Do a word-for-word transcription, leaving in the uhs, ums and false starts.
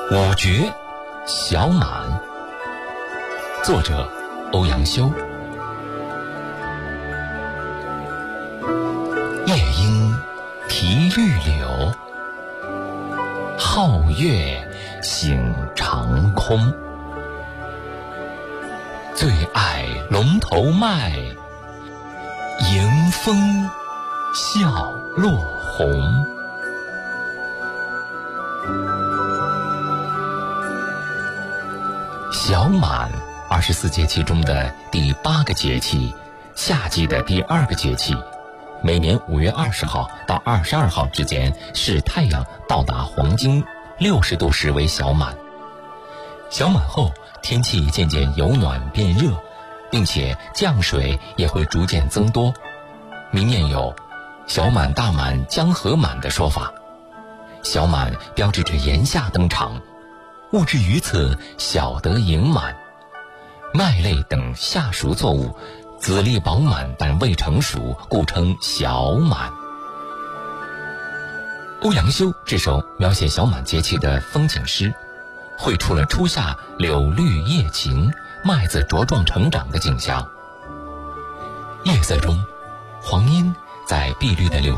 五绝小满，作者欧阳修。夜莺啼绿柳，皓月醒长空。最爱龙头麦，迎风笑落红。小满，二十四节气中的第八个节气，夏季的第二个节气。每年五月二十号到二十二号之间，是太阳到达黄经六十度时为小满。小满后，天气渐渐由暖变热，并且降水也会逐渐增多。民谚有小满大满江河满的说法。小满标志着炎夏登场，物至于此，小得盈满。麦类等夏熟作物籽粒饱满但未成熟，故称小满。欧阳修这首描写小满节气的风景诗，绘出了初夏柳绿叶晴，麦子茁壮成长的景象。夜色中，黄莺在碧绿的柳